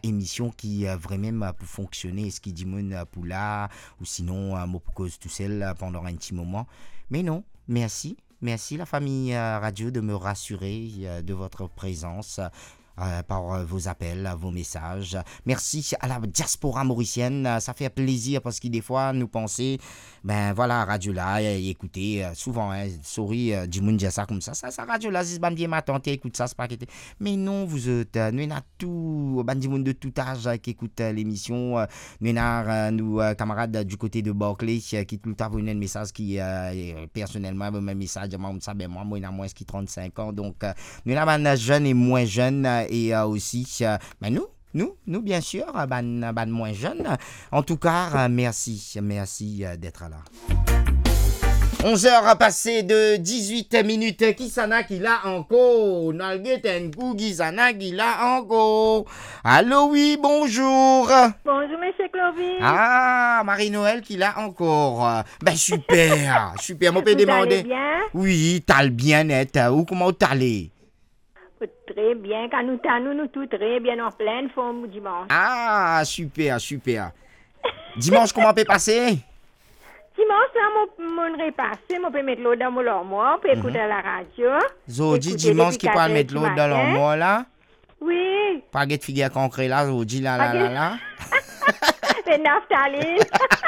émission qui vraiment pour fonctionner, ce qui dit mon pour là, ou sinon, moi pour cause tout seul pendant un petit moment. Mais non, merci. Merci la famille radio de me rassurer de votre présence. Par vos appels, vos messages. Merci à la diaspora mauricienne. Ça fait plaisir parce que des fois, nous pensons, ben voilà, radio là, écoutez, souvent, sorry, du monde dit ça comme ça. Ça, radio là, c'est bandit ma tante, écoute ça, c'est pas qu'était. Mais non, vous êtes, nous, on a tout, bandit monde de tout âge qui écoute l'émission. Nous, on a nos camarades du côté de Barclay qui tout le temps vous un message qui, personnellement, un message, moi, on a moins qui 35 ans. Donc, nous, on a jeunes et moins jeunes. Et aussi, ben nous, bien sûr, ban moins jeunes. En tout cas, merci d'être là. 11 heures passées de 18 minutes. Qui s'en qui l'a encore? Nalgetenkou, qui s'en qui l'a encore? Allô, oui, bonjour. Bonjour, monsieur Clovis. Ah, Marie-Noël qui l'a encore. Ben, super. Mon peut demander. Vous allez bien? Oui, t'as bien net. Ou comment t'allez? Très bien, quand nous tous très bien en pleine forme dimanche. Ah, super. Dimanche, comment peut passer? Dimanche, là, mon repassé, on peut mettre l'eau dans mon armoire, on peut écouter la radio. Zodi, dimanche, qui peut mettre l'eau dans l'armoire, là? Oui. Pas de figure concrète, là, Zodi, là. C'est naphtaline.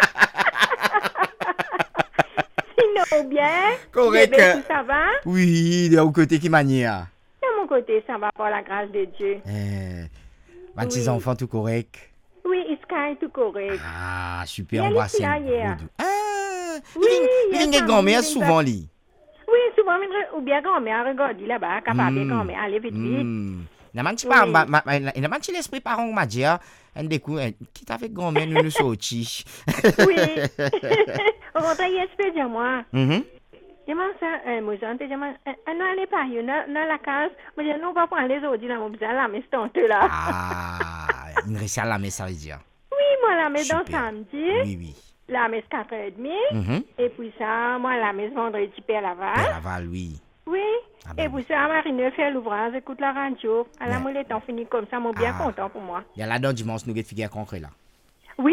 Sinon, bien. Correct. Bébé, ça va? Oui, de au côté qui manière. De mon côté, ça va par la grâce de Dieu. Mes petits enfants, tout correct? Oui, Iska est tout correct. Ah, super, on va s'y oui, il y a grand-mère souvent, lui. Oui, souvent, ou bien grand-mère, regarde là-bas, capable de grand-mère, allez vite. Il y a un petit l'esprit par on m'a dit, un des coups, qui t'a fait grand-mère, nous sortis. Oui. Au contraire, il espère de moi. Demande ça, moi, j'entends, demande, non, allez pas, dans la case, moi, je non, pas prendre les autres, dans mon bizarre, la messe tante là. Ah, une récite à la messe, ça veut dire. Oui, moi, la messe dans samedi. Oui. La messe 4h30. Et puis ça, moi, la messe vendredi, Père Laval. Père Laval, oui. Oui. Et puis ça, Marine fait l'ouvrage, écoute la radio. À la moelle, temps fini comme ça, moi, bien content pour moi. Il y a là-dedans dimanche, nous, figure concret là. Oui.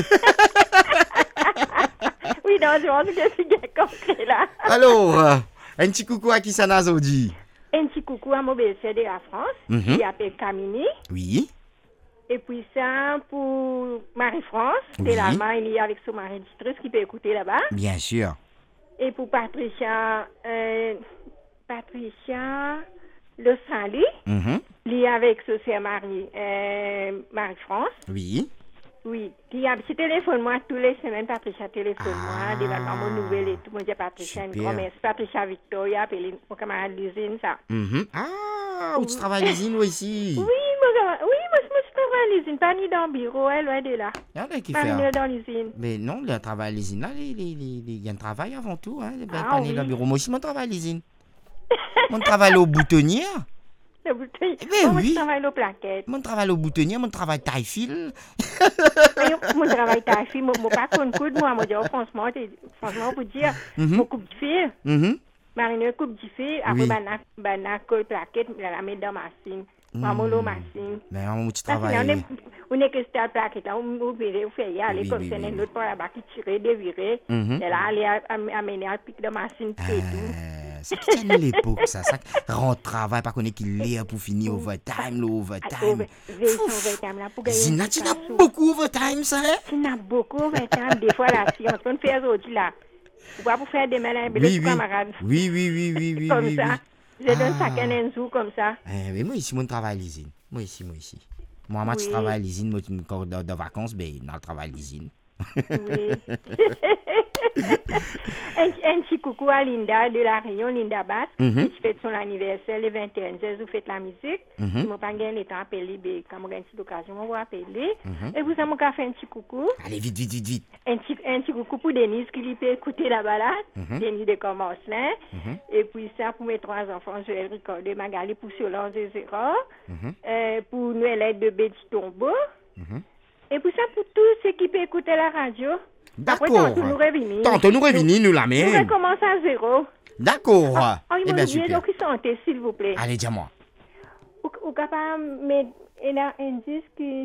Oui, dans dimanche, nous, figure concret là. Alors, un petit coucou à qui ça n'a dit? Un petit coucou à mon belle-sœur de la France, qui s'appelle Camini. Oui. Et puis ça, pour Marie-France, c'est l'Allemagne, il y a avec son mari district qui peut écouter là-bas. Bien sûr. Et pour Patricia, l'Australie, il y a avec son sœur Marie-France. Oui. Oui, qui a petit téléphone moi tous les semaines, Patricia téléphone moi, des vacances nouvelles et tout. Moi, j'ai Patricia, une grand-mère, Patricia Victoria, appelée mon camarade l'usine, ça. Ah, où tu travailles l'usine, ou ici? Oui, moi, je travaille à l'usine, pas ni dans le bureau, elle est de là. Il y en a qui font. fait. Dans l'usine. Mais non, le travail à l'usine, là, il y a un travail avant tout, hein. Pas ni dans le bureau. Moi aussi, mon travail à l'usine. Mon travail au boutonnière. Moi, je travaille aux plaquettes. Mon travail au boutonnier, mon travail taille-fil. Mon travail taille-fil, moi, pas qu'on coude, moi, je dis, franchement, pour dire, mon coupe de fil. Marine coupe de fil, après, banane, colle plaquette, la mettre dans ma machine. Maman, machine. Mais on travaille. On est que c'était la plaquette, là, on fait y aller, comme c'est l'autre par là-bas qui tirait, dévirait. Et là, aller amener un pic de machine, et tout. C'est qui tient l'époque, ça rentre travail, pas qu'on est qu'il est pour finir overtime, l'overtime. Zina, tu n'as beaucoup overtime, ça, hein? Tu n'as beaucoup overtime, des fois, là, si on peut faire aujourd'hui, là. Ou pas pour faire des malins, oui, camarades. Oui. Comme ça. Je donne chacun un jour, comme ça. Mais moi, ici, mon travail à l'usine. Moi, ici. Moi, je travaille à l'usine, moi, encore de vacances, ben, dans le travail à l'usine. Oui. Un petit coucou à Linda de la Réunion, Linda Bass, qui fête son anniversaire le 21 juin, vous faites la musique. Je ne pas gagné le temps à appeler, mais quand j'ai une petite occasion, on va appeler. Et vous avez fait un petit coucou. Allez, vite. Un petit coucou pour Denise qui lui peut écouter la balade. Denise de Commencement. Et puis ça, pour mes 3 enfants, je vais recorder Magali pour Solange et Zéro. Pour Noël de Betty Tombeau. Et puis ça, pour tous ceux qui peuvent écouter la radio. D'accord. Tantôt nous revenir, nous la même. On recommence à zéro. D'accord. Eh bien, super. Donc, ils sont s'il vous plaît. Allez, dis-moi. Ou capable de mettre un indice qui